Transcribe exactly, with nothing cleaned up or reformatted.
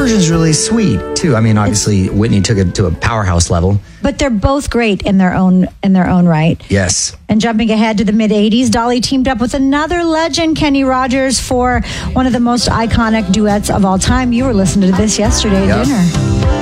version's really sweet too. I mean, obviously Whitney took it to a powerhouse level. But they're both great in their own in their own right. Yes. And jumping ahead to the mid-eighties, Dolly teamed up with another legend, Kenny Rogers, for one of the most iconic duets of all time. You were listening to this yesterday at yep. dinner.